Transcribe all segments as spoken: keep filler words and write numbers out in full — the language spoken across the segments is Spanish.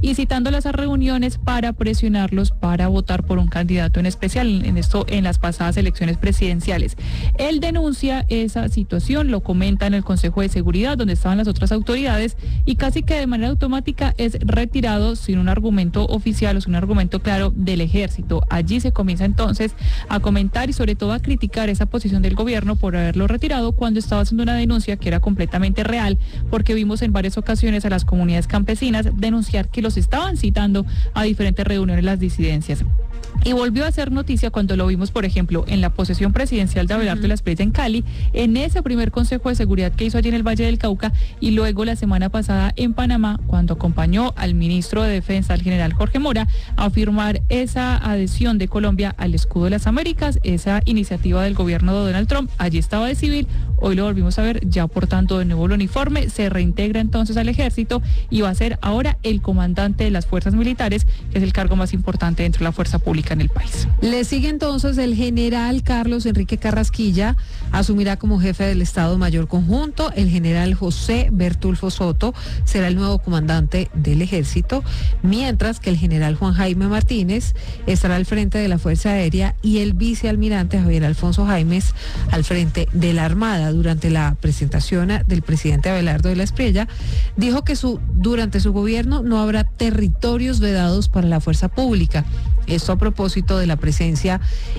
y citándolas a reuniones para presionarlos para votar por un candidato en especial, en esto en las pasadas elecciones presidenciales. Él denuncia esa situación, lo comenta en el Consejo de Seguridad, donde estaban las otras autoridades, y casi que de manera automática es retirado sin un argumento oficial o sin un argumento claro del ejército. Allí se comienza entonces a comentar y sobre todo a criticar esa posición del gobierno por haberlo retirado cuando estaba haciendo una denuncia que era completamente real, porque vimos en varias ocasiones a las comunidades campesinas denunciar que los estaban citando a diferentes reuniones las disidencias. Y volvió a hacer noticia cuando lo vimos, por ejemplo, en la posesión presidencial de Abelardo de la Espriella en Cali, en ese primer Consejo de Seguridad que hizo allí en el Valle del Cauca, y luego la semana pasada en Panamá, cuando acompañó al ministro de Defensa, al general Jorge Mora, a firmar esa adhesión de Colombia al Escudo de las Américas, esa iniciativa del gobierno de Donald Trump. Allí estaba de civil, hoy lo volvimos a ver ya portando de nuevo el uniforme, se reintegra entonces al ejército y va a ser ahora el comandante de las fuerzas militares, que es el cargo más importante dentro de la fuerza pública en el país. Le sigue entonces el general Carlos Enrique Carrasquilla, asumirá como jefe del Estado Mayor Conjunto. El general José Bertulfo Soto será el nuevo comandante del ejército, mientras que el general Juan Jaime Martínez estará al frente de la Fuerza Aérea y el vicealmirante Javier Alfonso Jaimes al frente de la Armada. Durante la presentación del presidente Abelardo de la Espriella, dijo que su, durante su gobierno no habrá territorios vedados para la fuerza pública. Esto a propósito de la presencia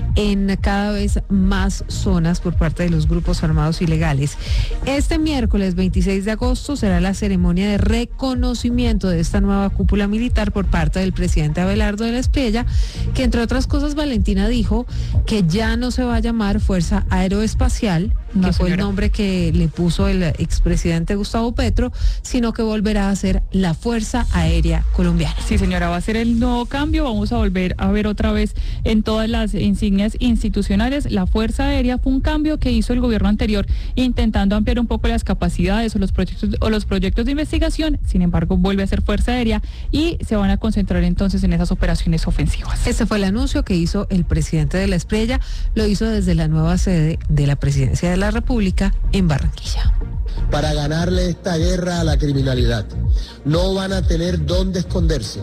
en cada vez más zonas por parte de los grupos armados ilegales. Este miércoles veintiséis de agosto será la ceremonia de reconocimiento de esta nueva cúpula militar por parte del presidente Abelardo de la Espriella, que entre otras cosas Valentina dijo que ya no se va a llamar Fuerza Aeroespacial, no, que fue señora. el nombre que le puso el expresidente Gustavo Petro, sino que volverá a ser la Fuerza Aérea Colombiana. Sí, señora, va a ser el nuevo cambio. Vamos a volver a ver otra vez en todas las insignias institucionales. La Fuerza Aérea fue un cambio que hizo el gobierno anterior, intentando ampliar un poco las capacidades o los proyectos o los proyectos de investigación. Sin embargo, vuelve a ser Fuerza Aérea y se van a concentrar entonces en esas operaciones ofensivas. Este fue el anuncio que hizo el presidente de la Espriella. Lo hizo desde la nueva sede de la Presidencia de la República en Barranquilla. Para ganarle esta guerra a la criminalidad, no van a tener dónde esconderse,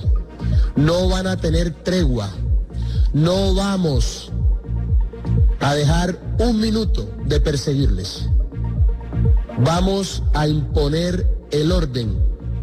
no van a tener tregua, no vamos a dejar un minuto de perseguirles. Vamos a imponer el orden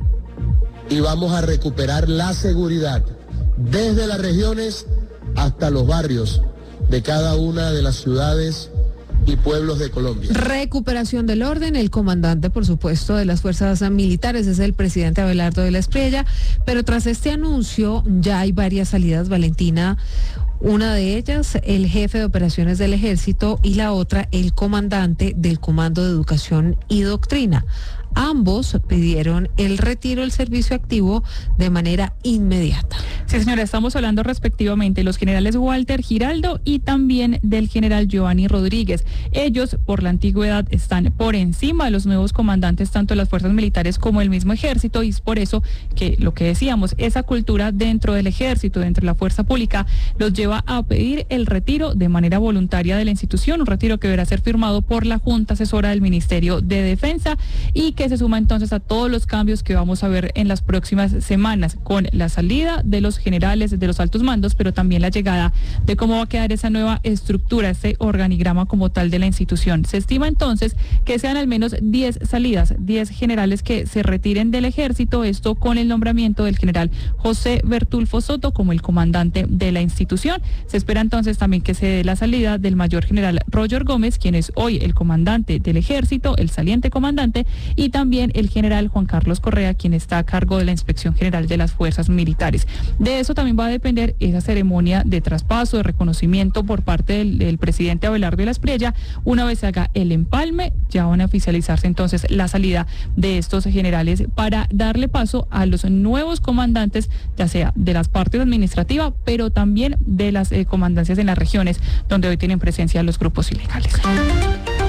y vamos a recuperar la seguridad desde las regiones hasta los barrios de cada una de las ciudades y pueblos de Colombia. Recuperación del orden, el comandante, por supuesto, de las fuerzas militares es el presidente Abelardo de la Espriella, pero tras este anuncio ya hay varias salidas, Valentina. Una de ellas, el jefe de operaciones del ejército, y la otra, el comandante del Comando de Educación y Doctrina. Ambos pidieron el retiro del servicio activo de manera inmediata. Sí, señora, estamos hablando respectivamente de los generales Walter Giraldo y también del general Giovanni Rodríguez. Ellos, por la antigüedad, están por encima de los nuevos comandantes, tanto de las fuerzas militares como del mismo ejército, y es por eso que lo que decíamos, esa cultura dentro del ejército, dentro de la fuerza pública, los lleva a pedir el retiro de manera voluntaria de la institución, un retiro que deberá ser firmado por la Junta Asesora del Ministerio de Defensa y que se suma entonces a todos los cambios que vamos a ver en las próximas semanas, con la salida de los generales, de los altos mandos, pero también la llegada de cómo va a quedar esa nueva estructura, ese organigrama como tal de la institución. Se estima entonces que sean al menos diez salidas, diez generales que se retiren del ejército, esto con el nombramiento del general José Bertulfo Soto como el comandante de la institución. Se espera entonces también que se dé la salida del mayor general Roger Gómez, quien es hoy el comandante del ejército, el saliente comandante, y también el general Juan Carlos Correa, quien está a cargo de la Inspección General de las Fuerzas Militares. De eso también va a depender esa ceremonia de traspaso, de reconocimiento por parte del, del presidente Abelardo de la Espriella. Una vez se haga el empalme, ya van a oficializarse entonces la salida de estos generales para darle paso a los nuevos comandantes, ya sea de las partes administrativas, pero también de las eh, comandancias en las regiones donde hoy tienen presencia los grupos ilegales.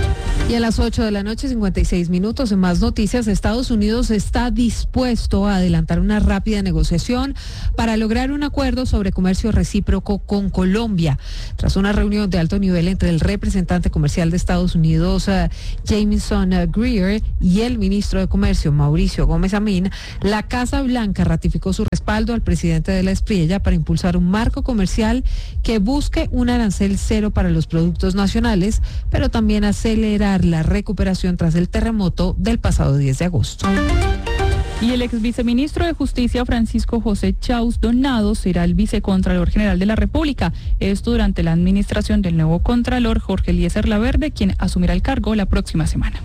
Y a las ocho de la noche, cincuenta y seis minutos, en más noticias, Estados Unidos está dispuesto a adelantar una rápida negociación para lograr un acuerdo sobre comercio recíproco con Colombia. Tras una reunión de alto nivel entre el representante comercial de Estados Unidos, uh, Jamieson uh, Greer, y el ministro de Comercio, Mauricio Gómez Amín, la Casa Blanca ratificó su respaldo al presidente de la Espriella para impulsar un marco comercial que busque un arancel cero para los productos nacionales, pero también acelerar la recuperación tras el terremoto del pasado diez de agosto. Y el ex viceministro de Justicia, Francisco José Chaus Donado, será el vicecontralor general de la República. Esto durante la administración del nuevo contralor, Jorge Eliezer Laverde, quien asumirá el cargo la próxima semana.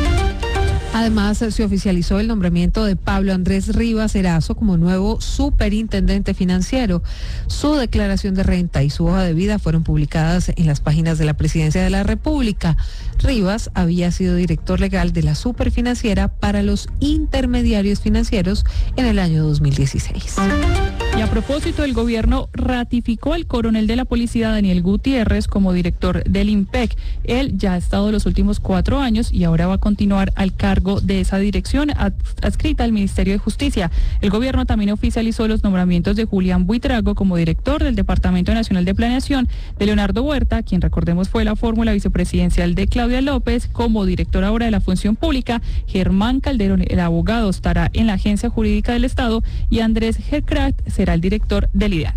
Además, se oficializó el nombramiento de Pablo Andrés Rivas Erazo como nuevo superintendente financiero. Su declaración de renta y su hoja de vida fueron publicadas en las páginas de la Presidencia de la República. Rivas había sido director legal de la Superfinanciera para los intermediarios financieros en el año dos mil dieciséis. Y a propósito, el gobierno ratificó al coronel de la policía, Daniel Gutiérrez, como director del IMPEC. Él ya ha estado los últimos cuatro años y ahora va a continuar al cargo de esa dirección adscrita al Ministerio de Justicia. El gobierno también oficializó los nombramientos de Julián Buitrago como director del Departamento Nacional de Planeación, de Leonardo Huerta, quien recordemos fue la fórmula vicepresidencial de Claudia López, como director ahora de la Función Pública. Germán Calderón, el abogado, estará en la Agencia Jurídica del Estado, y Andrés Hercraft será el director del IDEAN.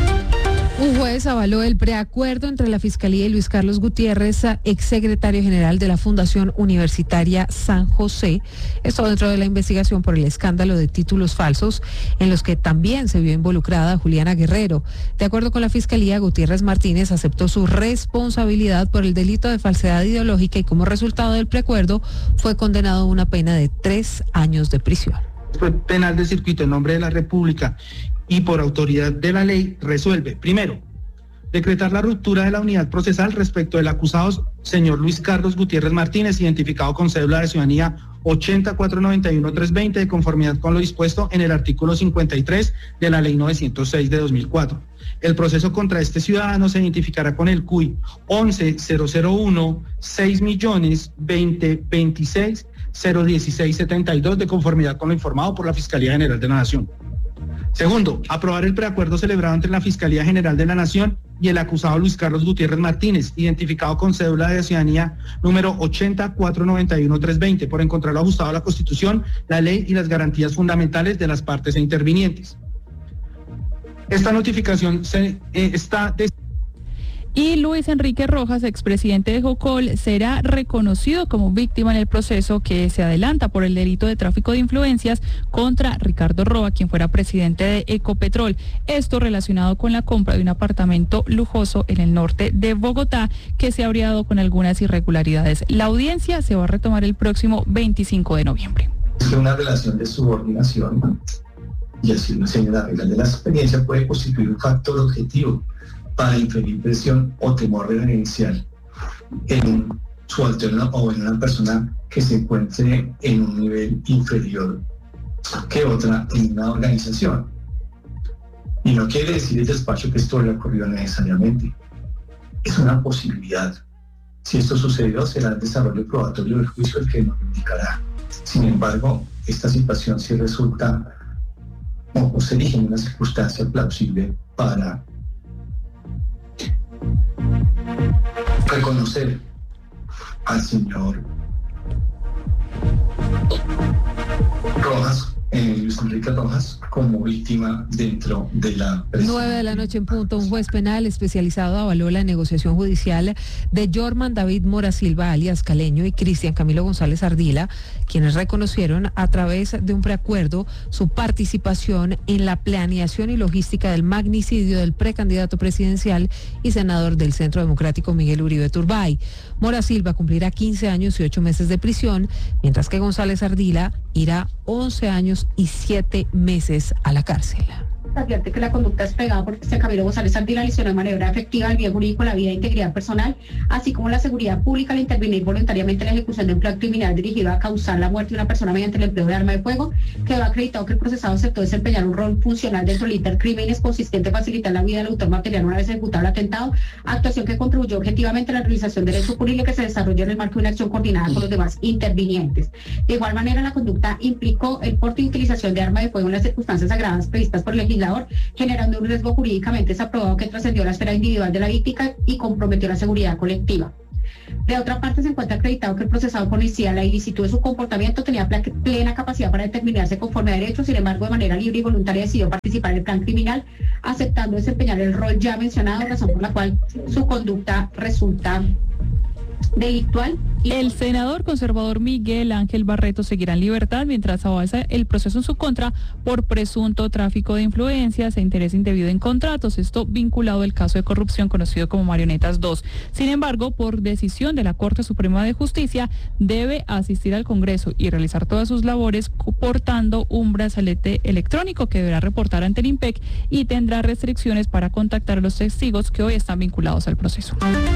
Un juez avaló el preacuerdo entre la Fiscalía y Luis Carlos Gutiérrez, exsecretario general de la Fundación Universitaria San José. Esto dentro de la investigación por el escándalo de títulos falsos, en los que también se vio involucrada Juliana Guerrero. De acuerdo con la Fiscalía, Gutiérrez Martínez aceptó su responsabilidad por el delito de falsedad ideológica y como resultado del preacuerdo fue condenado a una pena de tres años de prisión. Fue penal de circuito en nombre de la República y por autoridad de la ley resuelve, primero, decretar la ruptura de la unidad procesal respecto del acusado señor Luis Carlos Gutiérrez Martínez, identificado con cédula de ciudadanía ochenta cuatro noventa y uno tres veinte, de conformidad con lo dispuesto en el artículo cincuenta y tres de la ley novecientos seis de dos mil cuatro. El proceso contra este ciudadano se identificará con el C U I once cero cero uno seis millones veinte veintiséis cero dieciséis setenta y dos, de conformidad con lo informado por la Fiscalía General de la Nación. Segundo, aprobar el preacuerdo celebrado entre la Fiscalía General de la Nación y el acusado Luis Carlos Gutiérrez Martínez, identificado con cédula de ciudadanía número ochenta cuatro noventa y uno tres veinte, por encontrarlo ajustado a la Constitución, la ley y las garantías fundamentales de las partes e intervinientes. Esta notificación se, eh, está... Des- Y Luis Enrique Rojas, expresidente de Jocol, será reconocido como víctima en el proceso que se adelanta por el delito de tráfico de influencias contra Ricardo Roa, quien fuera presidente de Ecopetrol. Esto relacionado con la compra de un apartamento lujoso en el norte de Bogotá, que se habría dado con algunas irregularidades. La audiencia se va a retomar el próximo veinticinco de noviembre. Es una relación de subordinación, y así una señal regla de la experiencia puede constituir un factor objetivo para inferir presión o temor reverencial en un subalterno o en una persona que se encuentre en un nivel inferior que otra en una organización. Y no quiere decir el despacho que esto le ocurrió necesariamente. Es una posibilidad. Si esto sucedió, será el desarrollo probatorio del juicio el que nos indicará. Sin embargo, esta situación sí resulta o se erige en una circunstancia plausible para reconocer al señor Rojas, eh, Luis Enrique Rojas, como víctima dentro de la presión. Nueve de la noche en punto, un juez penal especializado avaló la negociación judicial de Jorman David Mora Silva, alias Caleño, y Cristian Camilo González Ardila, quienes reconocieron a través de un preacuerdo su participación en la planeación y logística del magnicidio del precandidato presidencial y senador del Centro Democrático Miguel Uribe Turbay. Mora Silva cumplirá quince años y ocho meses de prisión, mientras que González Ardila irá once años y siete meses a la cárcel. advierte que la conducta desplegada por Cristian Camilo González Ardila lesionó de manera efectiva el bien jurídico, la vida e integridad personal, así como la seguridad pública al intervenir voluntariamente en la ejecución de un plan criminal dirigido a causar la muerte de una persona mediante el empleo de arma de fuego. Quedó acreditado que el procesado aceptó desempeñar un rol funcional dentro del intercrímenes consistente en facilitar la vida del autor material una vez ejecutado el atentado, actuación que contribuyó objetivamente a la realización del hecho ocurrido que se desarrolló en el marco de una acción coordinada con los demás intervinientes. De igual manera, la conducta implicó el porte y utilización de arma de fuego en las circunstancias agravadas previstas por el legislador, generando un riesgo jurídicamente desaprobado que trascendió la esfera individual de la víctima y comprometió la seguridad colectiva. De otra parte, se encuentra acreditado que el procesado conocía la ilicitud de su comportamiento, tenía plena capacidad para determinarse conforme a derecho, sin embargo, de manera libre y voluntaria decidió participar en el plan criminal, aceptando desempeñar el rol ya mencionado, razón por la cual su conducta resulta delictual. El senador conservador Miguel Ángel Barreto seguirá en libertad mientras avanza el proceso en su contra por presunto tráfico de influencias e interés indebido en contratos, esto vinculado al caso de corrupción conocido como Marionetas dos. Sin embargo, por decisión de la Corte Suprema de Justicia, debe asistir al Congreso y realizar todas sus labores portando un brazalete electrónico que deberá reportar ante el I N P E C y tendrá restricciones para contactar a los testigos que hoy están vinculados al proceso.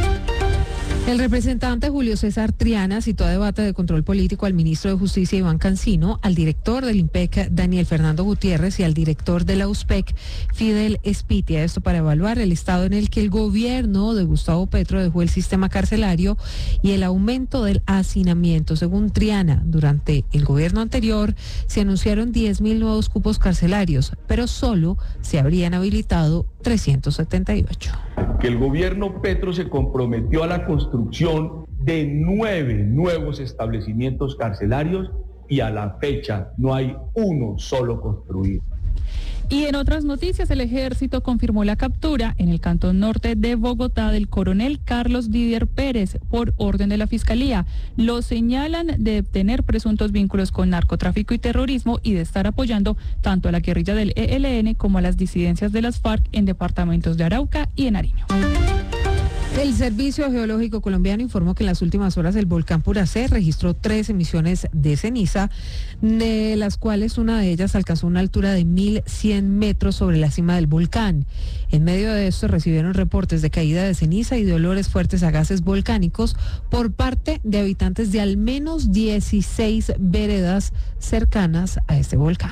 El representante Julio César Triana citó a debate de control político al ministro de Justicia Iván Cancino, al director del I N P E C Daniel Fernando Gutiérrez y al director de la U S P E C Fidel Espitia. Esto para evaluar el estado en el que el gobierno de Gustavo Petro dejó el sistema carcelario y el aumento del hacinamiento. Según Triana, durante el gobierno anterior se anunciaron diez mil nuevos cupos carcelarios, pero solo se habrían habilitado trescientos setenta y ocho. Que el gobierno Petro se comprometió a la construcción de nueve nuevos establecimientos carcelarios y a la fecha no hay uno solo construido. Y en otras noticias, el ejército confirmó la captura en el cantón norte de Bogotá del coronel Carlos Didier Pérez por orden de la Fiscalía. Lo señalan de tener presuntos vínculos con narcotráfico y terrorismo y de estar apoyando tanto a la guerrilla del E L N como a las disidencias de las FARC en departamentos de Arauca y de Nariño. El Servicio Geológico Colombiano informó que en las últimas horas el volcán Puracé registró tres emisiones de ceniza, de las cuales una de ellas alcanzó una altura de mil cien metros sobre la cima del volcán. En medio de esto recibieron reportes de caída de ceniza y de olores fuertes a gases volcánicos por parte de habitantes de al menos dieciséis veredas cercanas a este volcán.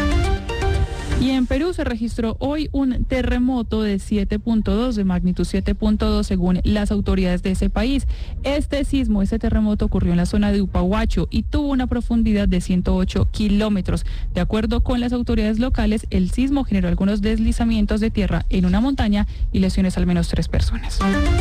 Y en Perú se registró hoy un terremoto de siete punto dos, de magnitud siete punto dos según las autoridades de ese país. Este sismo, este terremoto ocurrió en la zona de Upahuacho y tuvo una profundidad de ciento ocho kilómetros. De acuerdo con las autoridades locales, el sismo generó algunos deslizamientos de tierra en una montaña y lesiones a al menos tres personas.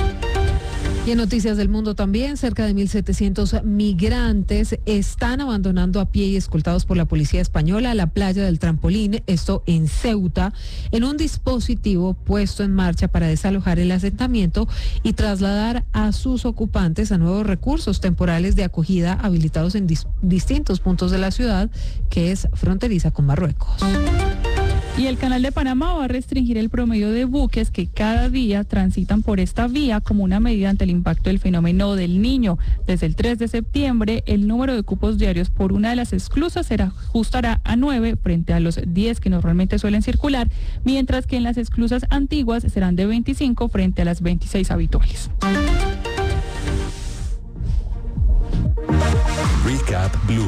Y en Noticias del Mundo también, cerca de mil setecientos migrantes están abandonando a pie y escoltados por la policía española la playa del Trampolín, esto en Ceuta, en un dispositivo puesto en marcha para desalojar el asentamiento y trasladar a sus ocupantes a nuevos recursos temporales de acogida habilitados en dis- distintos puntos de la ciudad, que es fronteriza con Marruecos. Y el Canal de Panamá va a restringir el promedio de buques que cada día transitan por esta vía como una medida ante el impacto del fenómeno del Niño. Desde el tres de septiembre, el número de cupos diarios por una de las esclusas se ajustará a nueve frente a los diez que normalmente suelen circular, mientras que en las esclusas antiguas serán de veinticinco frente a las veintiséis habituales. Recap Blue.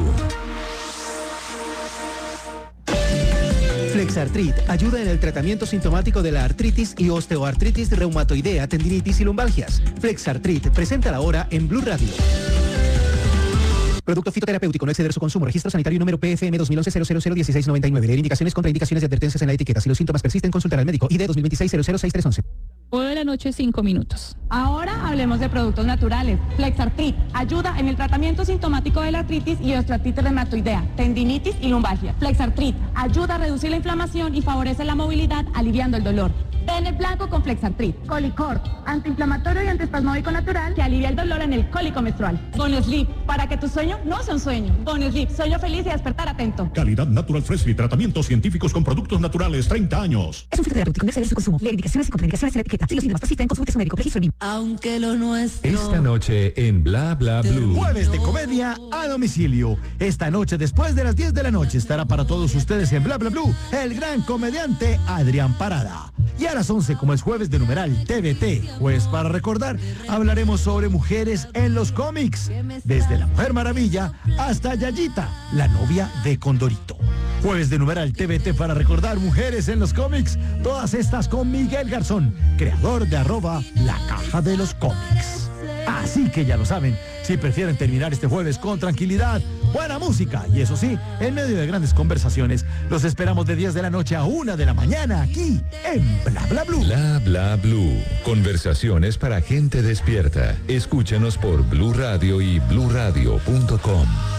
Flexartrit ayuda en el tratamiento sintomático de la artritis y osteoartritis reumatoidea, tendinitis y lumbalgias. Flexartrit, presenta la hora en Blue Radio. Producto fitoterapéutico, no exceder su consumo. Registro sanitario número P F M dos mil once cero cero cero dieciséis noventa y nueve. Leer indicaciones, contraindicaciones y advertencias en la etiqueta. Si los síntomas persisten, consultar al médico. I D dos mil veintiséis cero cero seis tres once. nueve de la noche, cinco minutos. Ahora hablemos de productos naturales. Flexartrit ayuda en el tratamiento sintomático de la artritis y osteoartritis reumatoidea, tendinitis y lumbalgia. Flexartrit ayuda a reducir la inflamación y favorece la movilidad, aliviando el dolor. Bennett blanco con Flexartrit. Colicort, antiinflamatorio y antiespasmódico natural que alivia el dolor en el cólico menstrual. Boneslip, para que tu sueño no sea un sueño. Boneslip, sueño feliz y despertar atento. Calidad Natural Freshly, tratamientos científicos con productos naturales, treinta años. Es un fitoterapéutico, no exceder su consumo. Leer indicaciones y contraindicaciones en la etiqueta. Si los síntomas persisten, consulte a su médico. Registro B I M. Aunque lo nuestro... Esta noche en Bla Bla Blue. Jueves de comedia a domicilio. Esta noche, después de las diez de la noche, estará para todos ustedes en Bla Bla Blue el gran comediante Adrián Parada. Y a las once, como es jueves de numeral T V T, jueves para recordar, hablaremos sobre mujeres en los cómics. Desde la Mujer Maravilla hasta Yayita, la novia de Condorito. Jueves de numeral T V T para recordar mujeres en los cómics. Todas estas con Miguel Garzón, creador de arroba La Caja de los Cómics. Así que ya lo saben, si prefieren terminar este jueves con tranquilidad, buena música y eso sí, en medio de grandes conversaciones, los esperamos de diez de la noche a una de la mañana aquí en Bla Bla Blue. Bla Bla Blue. Conversaciones para gente despierta. Escúchanos por Blue Radio y blue radio punto com.